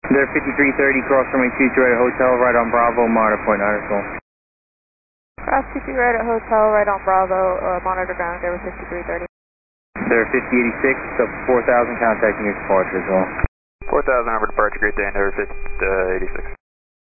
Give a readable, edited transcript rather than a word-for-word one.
There 5330, cross runway 23 right at Hotel, right on Bravo, monitor point Huntersville. Cross 23 right at Hotel, right on Bravo, monitor ground, there 5330. There 5086, up 4000, contacting your departure as well. 4000 over departure, great day, Endeavour 86.